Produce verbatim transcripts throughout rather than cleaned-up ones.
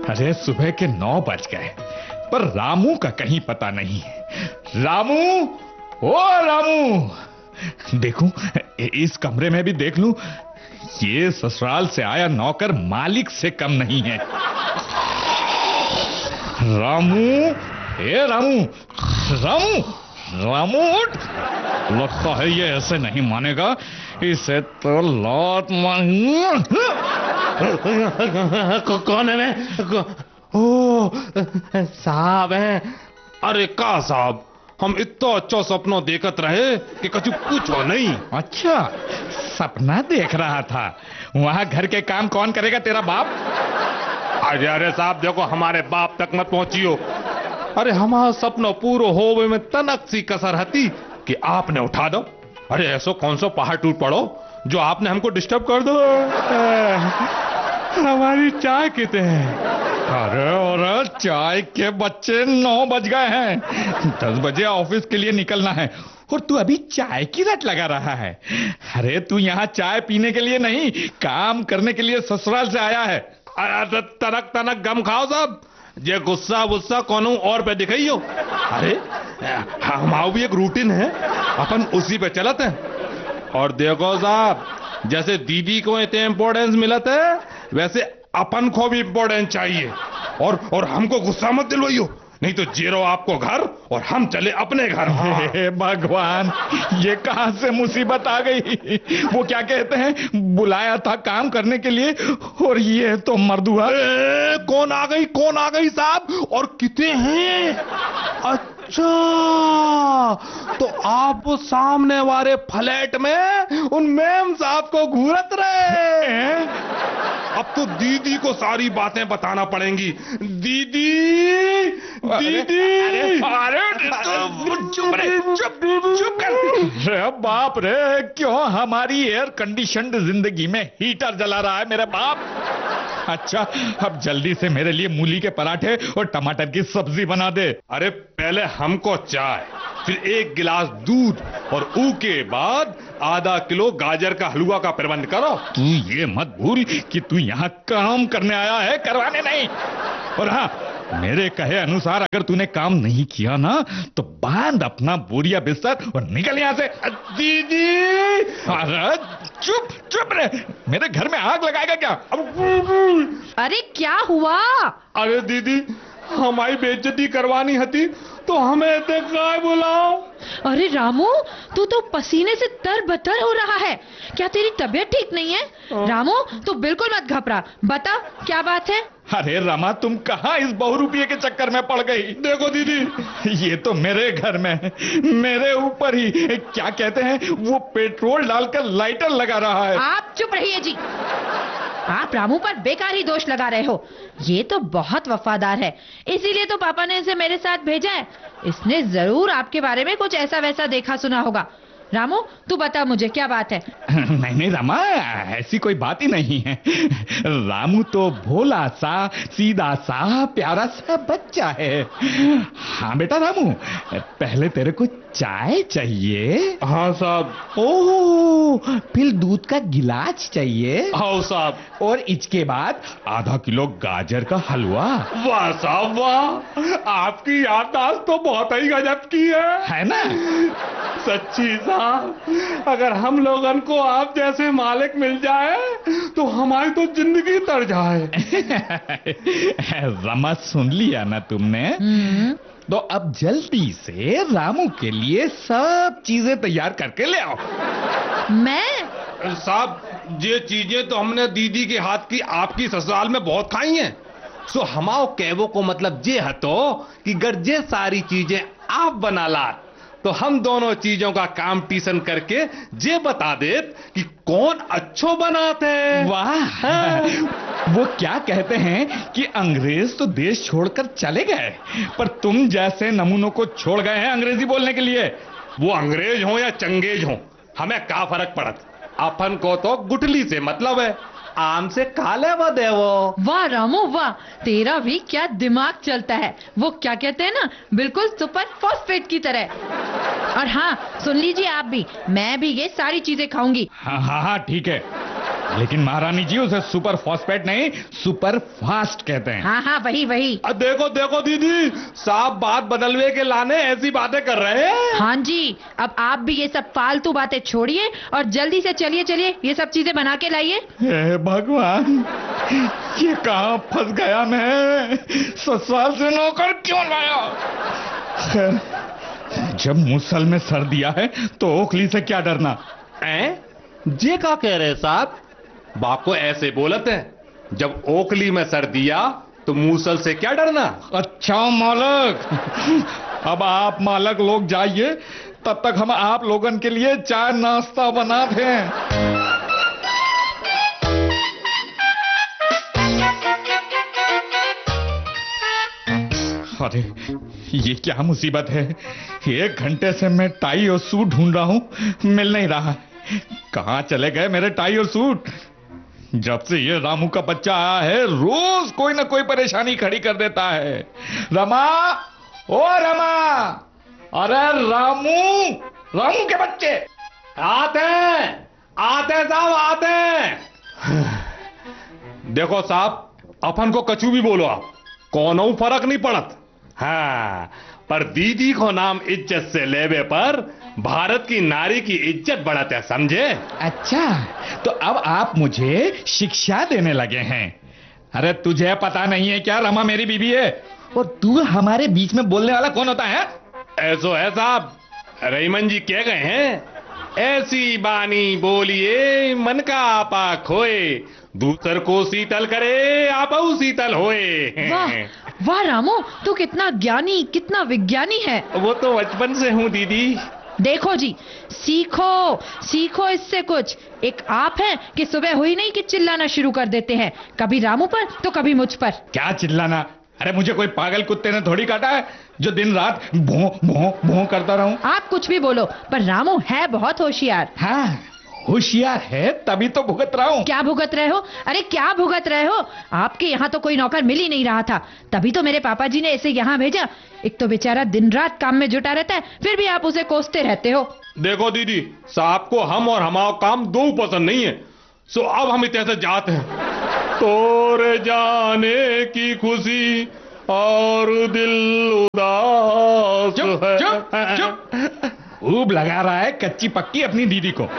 अरे सुबह के नौ बज गए पर रामू का कहीं पता नहीं। रामू, ओ रामू, देखूं इस कमरे में भी देख लूं, ये ससुराल से आया नौकर मालिक से कम नहीं है। रामू, ए रामू, रामू, रामू उठ। लगता है ये ऐसे नहीं मानेगा, इसे तो लात मार। कौन है मैं? ओ साहब है। अरे का साहब, हम इतना अच्छा सपना देखत रहे कि कछु पूछो नहीं। अच्छा, सपना देख रहा था? वहां घर के काम कौन करेगा, तेरा बाप? अरे अरे साहब देखो, हमारे बाप तक मत पहुंचियो। अरे हमारा सपना पूरा होवे में तनक सी कसर हती कि आपने उठा दो। अरे ऐसो कौन सा पहाड़ टूट पड़ो जो आपने हमको डिस्टर्ब कर दो। हमारी चाय कितने हैं? अरे अरे चाय के बच्चे, नौ बज गए हैं, दस बजे ऑफिस के लिए निकलना है और तू अभी चाय की रट लगा रहा है। अरे तू यहाँ चाय पीने के लिए नहीं, काम करने के लिए ससुराल से आया है। अरे तनक तनक गम खाओ साहब, ये गुस्सा गुस्सा कौन और पे दिखाइयो। अरे हमारा भी एक रूटीन है, अपन उसी पे चलते हैं। और देखो साहब, जैसे दीदी को इतने इम्पोर्टेंस मिलता है, वैसे अपन को भी इम्पोर्टेंस चाहिए। और और हमको गुस्सा मत दिलवाइयो, नहीं तो जीरो आपको घर और हम चले अपने घर। हे भगवान, ये कहां से मुसीबत आ गई। वो क्या कहते हैं, बुलाया था काम करने के लिए और ये तो मर्दुआ। कौन आ गई, कौन आ गई साहब, और कितने हैं? अच्छा, तो आप वो सामने वाले फ्लैट में उन मैम साहब को घूरत रहे हैं। अब तो दीदी को सारी बातें बताना पड़ेंगी। दीदी, दीदी, अरे चुप रे, चुप चुप कर। रे बाप रे, क्यों हमारी एयर कंडीशन्ड जिंदगी में हीटर जला रहा है मेरे बाप? अच्छा, अब जल्दी से मेरे लिए मूली के पराठे और टमाटर की सब्जी बना दे। अरे पहले हमको चाय, फिर एक गिलास दूध और ऊ के बाद आधा किलो गाजर का हलवा का प्रबंध करो। तू ये मत भूल कि तू यहाँ काम करने आया है, करवाने नहीं। और हाँ, मेरे कहे अनुसार अगर तूने काम नहीं किया ना तो बांध अपना बोरिया बिस्तर और निकल यहाँ से। दीदी, अरे चुप चुप रे, मेरे घर में आग लगाएगा क्या? अरे क्या हुआ? अरे दीदी, हमारी बेइज्जती करवानी हती तो हमें काय बुलाओ। अरे रामू, तू तो पसीने से तरबतर हो रहा है, क्या तेरी तबीयत ठीक नहीं है? रामू तू बिल्कुल मत घबरा, बता क्या बात है? अरे रमा, तुम कहाँ इस बहुरूपिये के चक्कर में पड़ गई? देखो दीदी, ये तो मेरे घर में, मेरे ऊपर ही क्या कहते हैं, वो पेट्रोल डालकर लाइटर लगा रहा है। आप चुप रहिए जी, आप रामू पर बेकार ही दोष लगा रहे हो। ये तो बहुत वफादार है, इसीलिए तो पापा ने इसे मेरे साथ भेजा है। इसने जरूर आपके बारे में कुछ ऐसा वैसा देखा सुना होगा। रामू तू बता मुझे क्या बात है? नहीं नहीं रमा, ऐसी कोई बात ही नहीं है। रामू तो भोला सा, सीधा सा, प्यारा सा बच्चा है। हाँ बेटा रामू, पहले तेरे को चाय चाहिए? हाँ साहब। ओह, फिर दूध का गिलास चाहिए? हाँ साहब। और इसके बाद आधा किलो गाजर का हलवा। वाह साहब वाह, आपकी याददाश्त तो बहुत ही गजब की है, है ना? सच्ची साहब, अगर हम लोगन को आप जैसे मालिक मिल जाए तो हमारी तो जिंदगी तर जाए। रमा, सुन लिया ना तुमने? तो अब जल्दी से रामू के लिए सब चीजें तैयार करके ले आओ। मैं? साहब, ये चीजें तो हमने दीदी के हाथ की आपकी ससुराल में बहुत खाई हैं। सो हमाओ कहवो को मतलब ये हतो कि अगर ये सारी चीजें आप बना ला तो हम दोनों चीजों का कंपटीशन करके ये बता दे कि कौन अच्छो बनाते। वाह, वो क्या कहते हैं कि अंग्रेज तो देश छोड़कर चले गए, पर तुम जैसे नमूनों को छोड़ गए हैं अंग्रेजी बोलने के लिए। वो अंग्रेज हो या चंगेज हो, हमें क्या फर्क पड़त, अपन को तो गुठली से मतलब है, आम से काले वो देवो। वाह रामू वाह, तेरा भी क्या दिमाग चलता है। वो क्या कहते हैं ना, बिल्कुल सुपर फॉस्फेट की तरह। और हाँ सुन लीजिए आप भी, मैं भी ये सारी चीजें खाऊंगी। हाँ हाँ हाँ ठीक है। लेकिन महारानी जी उसे सुपर फॉस्फेट नहीं सुपर फास्ट कहते हैं। हाँ हाँ वही वही। अ, देखो देखो दीदी, साहब बात बदलवे के लाने ऐसी बातें कर रहे हैं। हाँ जी, अब आप भी ये सब फालतू बातें छोड़िए और जल्दी से चलिए चलिए ये सब चीजें बना के लाइए। हे भगवान, ये कहाँ फंस गया मैं, ससुराल से नौकर क्यों लाया। खैर, जब मुसल में सर दिया है तो ओखली से क्या डरना। हैं? जे का कह रहे साहब, बाप को ऐसे बोलते हैं, जब ओखली में सर दिया तो मूसल से क्या डरना। अच्छा मालक, अब आप मालक लोग जाइए, तब तक हम आप लोगन के लिए चाय नाश्ता बना दें। अरे ये क्या मुसीबत है, एक घंटे से मैं टाई और सूट ढूंढ रहा हूं, मिल नहीं रहा। कहां चले गए मेरे टाई और सूट। जब से ये रामू का बच्चा आया है रोज कोई ना कोई परेशानी खड़ी कर देता है। रमा, ओ रमा, अरे रामू, रामू के बच्चे आते आते साहब आते। देखो साहब, अपन को कछु भी बोलो आप, कोनो फर्क नहीं पड़त। हाँ, पर दीदी को नाम इज्जत से लेवे पर भारत की नारी की इज्जत बढ़त है, समझे। अच्छा, तो अब आप मुझे शिक्षा देने लगे हैं। अरे तुझे पता नहीं है क्या, रमा मेरी बीवी है और तू हमारे बीच में बोलने वाला कौन होता है। ऐसो है साहब, रहीमन जी कह गए हैं, ऐसी बानी बोलिए मन का आपा खोए, दूसर को शीतल करे आपऊ शीतल होए। वाह वाह रामू, तू कितना ज्ञानी कितना विज्ञानी है। वो तो बचपन से हूँ दीदी। देखो जी, सीखो सीखो इससे कुछ। एक आप हैं कि सुबह हुई नहीं कि चिल्लाना शुरू कर देते हैं, कभी रामू पर तो कभी मुझ पर। क्या चिल्लाना, अरे मुझे कोई पागल कुत्ते ने थोड़ी काटा है जो दिन रात भों भों भों करता रहूं। आप कुछ भी बोलो, पर रामू है बहुत होशियार। हाँ, होशियार है तभी तो भुगत रहा हूं। क्या भुगत रहे हो? अरे क्या भुगत रहे हो? आपके यहाँ तो कोई नौकर मिल ही नहीं रहा था, तभी तो मेरे पापा जी ने इसे यहाँ भेजा। एक तो बेचारा दिन रात काम में जुटा रहता है, फिर भी आप उसे कोसते रहते हो। देखो दीदी, साहब को हम और हमारा काम दो पसंद नहीं है, सो अब हम इतने से जाते हैं। तोरे जाने की खुशी और दिल उदास चुप है। चुप चुप, खूब लगा रहा है कच्ची पक्की अपनी दीदी को।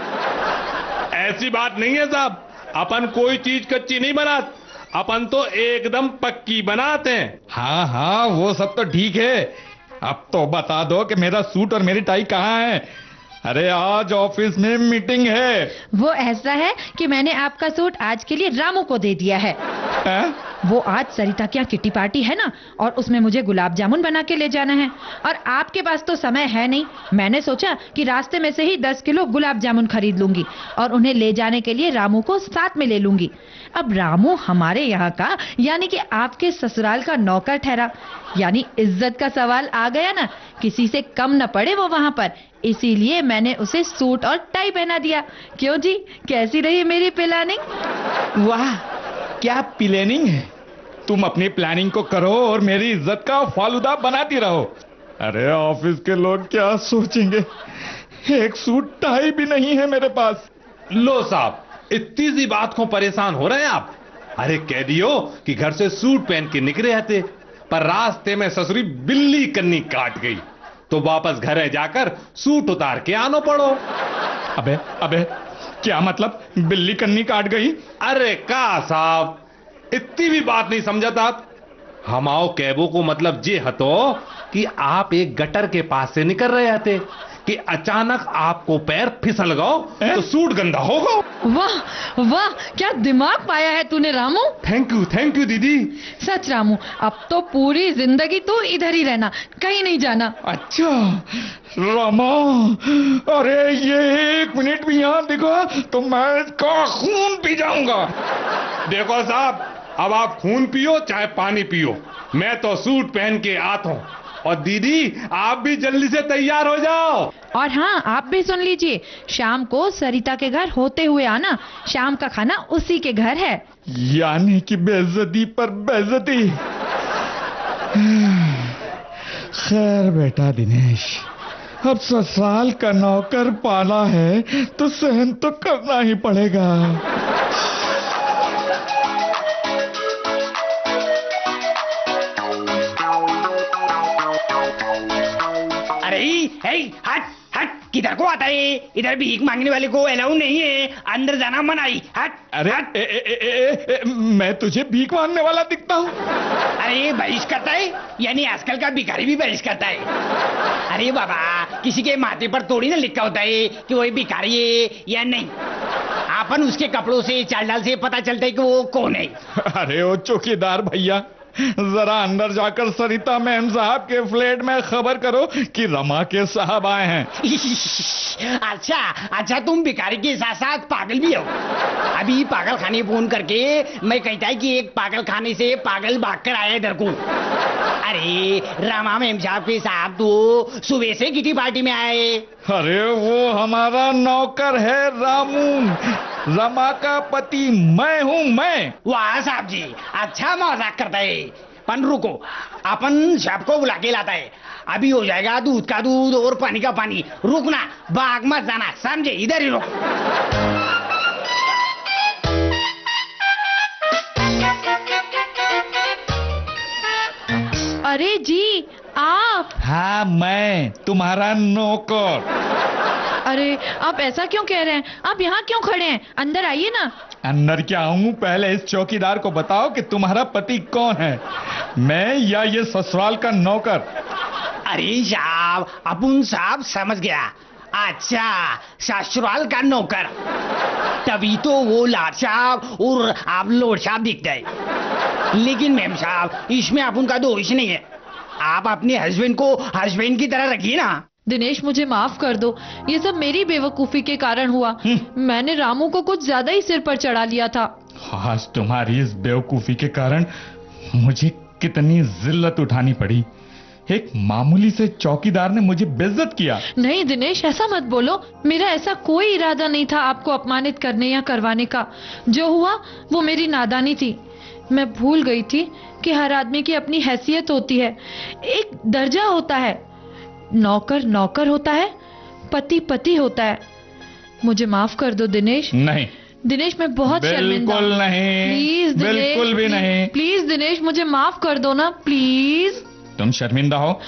ऐसी बात नहीं है साहब, अपन कोई चीज कच्ची नहीं बनाते, अपन तो एकदम पक्की बनाते हैं। हाँ हाँ, वो सब तो ठीक है। अब तो बता दो कि मेरा सूट और मेरी टाई कहाँ है। अरे आज ऑफिस में मीटिंग है। वो ऐसा है कि मैंने आपका सूट आज के लिए रामू को दे दिया है। है? वो आज सरिता की यहाँ किट्टी पार्टी है ना, और उसमें मुझे गुलाब जामुन बना के ले जाना है, और आपके पास तो समय है नहीं। मैंने सोचा कि रास्ते में से ही दस किलो गुलाब जामुन खरीद लूंगी और उन्हें ले जाने के लिए रामू को साथ में ले लूंगी। अब रामू हमारे यहाँ का यानी कि आपके ससुराल का नौकर ठहरा, यानी इज्जत का सवाल आ गया ना, किसी से कम न पड़े वो वहाँ पर। इसीलिए मैंने उसे सूट और टाई पहना दिया। क्यों जी, कैसी रही मेरी प्लानिंग? वाह, क्या प्लानिंग है। तुम अपनी प्लानिंग को करो और मेरी इज्जत का फालूदा बनाती रहो। अरे ऑफिस के लोग क्या सोचेंगे, एक सूट टाई भी नहीं है मेरे पास। लो साहब, इतनी सी बात को परेशान हो रहे हैं आप। अरे कह दियो कि घर से सूट पहन के निकले रहते, पर रास्ते में ससुरी बिल्ली कन्नी काट गई, तो वापस घर जाकर सूट उतार के आनो पड़ो। अबे अबे, क्या मतलब बिल्ली कन्नी काट गई? अरे का साहब, इतनी भी बात नहीं समझत आप। हमाओ कैबो को मतलब जे हतो कि आप एक गटर के पास से निकल रहे थे कि अचानक आपको पैर फिसल गओ तो सूट गंदा हो गओ। वाह वाह, क्या दिमाग पाया है तूने Ramu. Thank you thank you दीदी। सच रामू, अब तो पूरी जिंदगी तू इधर ही रहना, कहीं नहीं जाना। अच्छा रमा, अरे ये एक मिनट भी यहाँ दिखा तो मैं इसका खून पी जाऊंगा। देखो साहब, अब आप खून पियो चाहे पानी पियो, मैं तो सूट पहन के आता हूँ। और दीदी आप भी जल्दी से तैयार हो जाओ। और हाँ, आप भी सुन लीजिए, शाम को सरिता के घर होते हुए आना, शाम का खाना उसी के घर है। यानी कि बेइज्जती पर बेइज्जती। खैर बेटा दिनेश, अब ससुराल का नौकर पाला है तो सहन तो करना ही पड़ेगा। हे, हट हट, किधर को आता है? इधर भीख मांगने वाले को अलाउ नहीं है, अंदर जाना मनाही। हट अरे हट। ए, ए, ए, ए, ए, मैं तुझे भीख मांगने वाला दिखता हूँ? अरे बहिष करता है, यानी आजकल का भिखारी भी बहिष करता है। अरे बाबा, किसी के माथे पर थोड़ी ना लिखा होता है कि वो भिखारी है या नहीं। अपन उसके कपड़ों से, चाल डाल से पता चलता है कि वो कौन है। अरे ओ चौकीदार भैया, जरा अंदर जाकर सरिता मैम साहब के फ्लैट में खबर करो कि रमा के साहब आए हैं। अच्छा अच्छा, तुम भिखारी के साथ साथ पागल भी हो। अभी पागल खाने फोन करके मैं कहता है कि एक पागल खाने से पागल भागकर आया इधर को। अरे रमा मैम साहब के साथ तो सुबह से किटी पार्टी में आए। अरे वो हमारा नौकर है रामू, रमा का पति मैं हूँ मैं। वाह साहब जी, अच्छा मजाक करता है। पन रुको, अपन साहब को बुला के लाता है। अभी हो जाएगा दूध का दूध और पानी का पानी। रुकना, भाग मत जाना, समझे? इधर ही रुक। अरे जी, आप? हाँ मैं, तुम्हारा नौकर। अरे आप ऐसा क्यों कह रहे हैं? आप यहाँ क्यों खड़े हैं? अंदर आइए ना। अंदर क्या आऊं? पहले इस चौकीदार को बताओ कि तुम्हारा पति कौन है, मैं या ये ससुराल का नौकर? अरे साहब, अपुन साहब समझ गया। अच्छा, ससुराल का नौकर। तभी तो वो लाट साहब और आप लोड साहब दिखते हैं। लेकिन मैम साहब, इसमें अपन का दोष नहीं है। आप अपने हस्बैंड को हस्बैंड की तरह रखिए ना। दिनेश, मुझे माफ कर दो, ये सब मेरी बेवकूफी के कारण हुआ। मैंने रामू को कुछ ज्यादा ही सिर पर चढ़ा लिया था। आज तुम्हारी इस बेवकूफी के कारण मुझे कितनी जिल्लत उठानी पड़ी। एक मामूली से चौकीदार ने मुझे बेइज्जत किया। नहीं दिनेश, ऐसा मत बोलो। मेरा ऐसा कोई इरादा नहीं था आपको अपमानित करने या करवाने का। जो हुआ वो मेरी नादानी थी। मैं भूल गई थी कि हर आदमी की अपनी हैसियत होती है, एक दर्जा होता है। नौकर नौकर होता है, पति पति होता है। मुझे माफ कर दो दिनेश। नहीं दिनेश, मैं बहुत शर्मिंदा हूं। बिल्कुल नहीं, प्लीज दिनेश, बिल्कुल भी नहीं। प्लीज दिनेश, मुझे माफ कर दो ना, प्लीज। तुम शर्मिंदा हो?